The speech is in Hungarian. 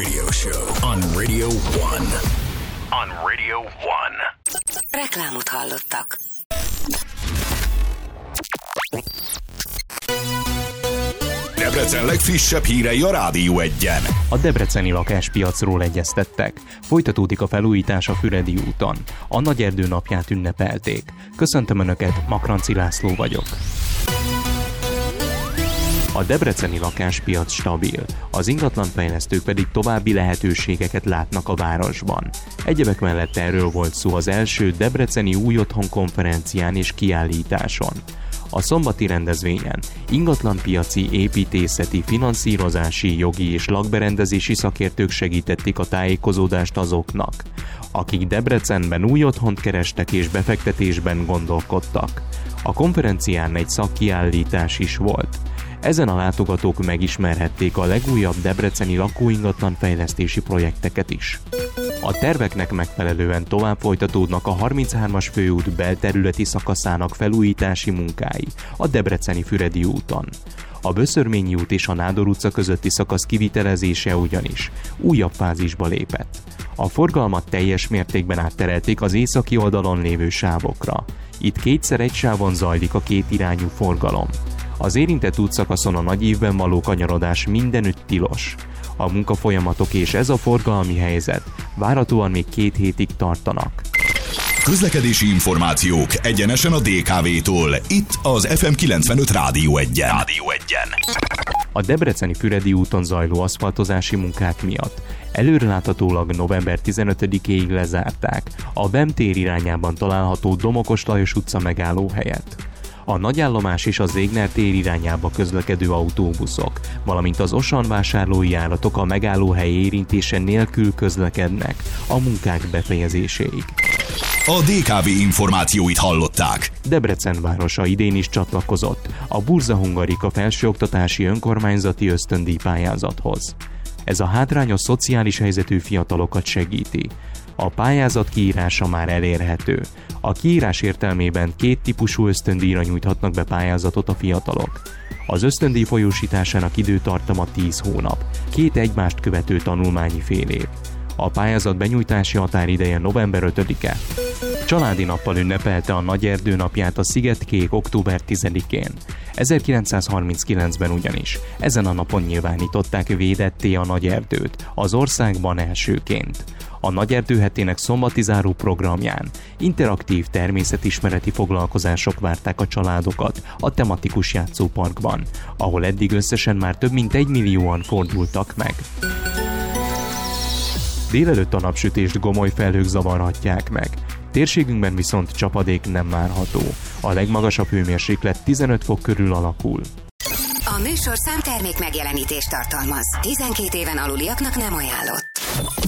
radio show on Radio 1. On Radio 1. Reklámot hallottak. Debrecen legfrissebb hírei a Rádió 1-en. A debreceni lakáspiacról egyeztettek. Folytatódik a felújítás a Füredi úton. A Nagyerdő napját ünnepelték. Köszöntöm Önöket, Makranci László vagyok. A debreceni lakáspiac stabil, az ingatlanfejlesztők pedig további lehetőségeket látnak a városban. Egyebek mellett erről volt szó az első debreceni új otthon konferencián és kiállításon. A szombati rendezvényen ingatlanpiaci, építészeti, finanszírozási, jogi és lakberendezési szakértők segítették a tájékozódást azoknak, akik Debrecenben új otthont kerestek és befektetésben gondolkodtak. A konferencián egy szakkiállítás is volt. Ezen a látogatók megismerhették a legújabb debreceni lakóingatlan fejlesztési projekteket is. A terveknek megfelelően tovább folytatódnak a 33-as főút belterületi szakaszának felújítási munkái a debreceni Füredi úton. A Böszörményi út és a Nádor utca közötti szakasz kivitelezése ugyanis újabb fázisba lépett. A forgalmat teljes mértékben átterelték az északi oldalon lévő sávokra. Itt kétszer egy sávon zajlik a kétirányú forgalom. Az érintett útszakaszon a nagyívben való kanyarodás mindenütt tilos. A munkafolyamatok és ez a forgalmi helyzet várhatóan még 2 hétig tartanak. Közlekedési információk egyenesen a DKV-tól, itt az FM 95 Rádió 1-en. A debreceni Füredi úton zajló aszfaltozási munkák miatt előreláthatólag november 15-éig lezárták a Bem tér irányában található Domokos Lajos utca megállóhelyet. A Nagyállomás és az Égner tér irányába közlekedő autóbuszok, valamint az Osan vásárlói járatok a megállóhely érintése nélkül közlekednek a munkák befejezéséig. A DKV információit hallották. Debrecen városa idén is csatlakozott a Burza Hungarika felsőoktatási önkormányzati ösztöndíj pályázathoz. Ez a hátrányos szociális helyzetű fiatalokat segíti. A pályázat kiírása már elérhető. A kiírás értelmében 2 típusú ösztöndíjra nyújthatnak be pályázatot a fiatalok. Az ösztöndíj folyósításának időtartama 10 hónap, 2 egymást követő tanulmányi fél év. A pályázat benyújtási határideje november 5-e. Családi nappal ünnepelte a Nagyerdő napját a Szigetkék október 10-én. 1939-ben ugyanis ezen a napon nyilvánították védetté a Nagyerdőt, az országban elsőként. A Nagyerdő hetének szombati záró programján interaktív természetismereti foglalkozások várták a családokat a tematikus játszóparkban, ahol eddig összesen már több mint 1 millióan fordultak meg. Délelőtt a napsütést gomoly felhők zavarhatják meg. Térségünkben viszont csapadék nem várható. A legmagasabb hőmérséklet 15 fok körül alakul. A műsorszám termék megjelenítést tartalmaz. 12 éven aluliaknak nem ajánlott.